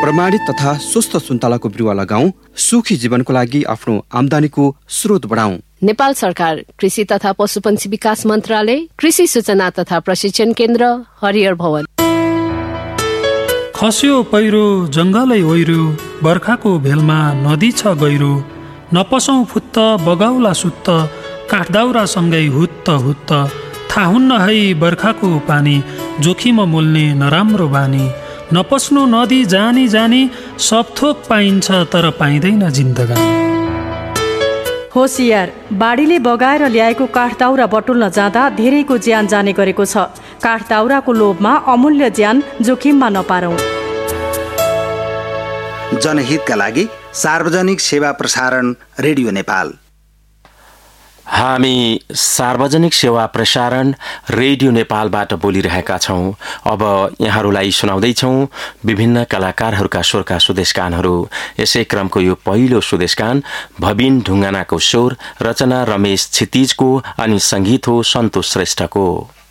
प्रमाणित तथा स्वस्थ सुन्तलाको बिरुवा लगाऊ, सुखी जीवनको लागि आफ्नो आम्दानीको स्रोत बढाऊ। नेपाल सरकार कृषि तथा पशुपन्छी विकास मन्त्रालय, कृषि सूचना तथा प्रशिक्षण केन्द्र, हरिहर भवन। खस्यो पहिरो जङ्गलै ओइरो, बर्खाको भेलमा नदी छ गहिरो, नपसौँ फुत्त बगाउला सुत्त, काठदाउरासँगै हुत्त हुत्त, थाहा हुन्न है बर्खाको पानी, जोखिम मोल्ने नराम्रो बानी, नपस्नु नदी जानी जानी, सब थोक पाइन्छ तर पाइँदैन जिन्दगानी। होसियार, बाढीले बगाएर ल्याएको काठदाउरा बटुल्न जाँदा धेरैको ज्यान जाने गरेको छ। काठदाउराको लोभमा अमूल्य ज्यान जोखिममा नपारौं। जनहितका लागि सार्वजनिक सेवा प्रसारण रेडियो नेपाल। हामी सार्वजनिक सेवा प्रसारण रेडियो नेपालबाट बोलिरहेका छौं। अब यहाँहरूलाई सुनाउँदैछौं विभिन्न कलाकारहरूका स्वरका सुदेशकानहरू। यसै क्रमको यो पहिलो सुदेशकान भविन ढुङ्गानाको स्वर, रचना रमेश क्षितिजको अनि संगीत हो सन्तोष श्रेष्ठको।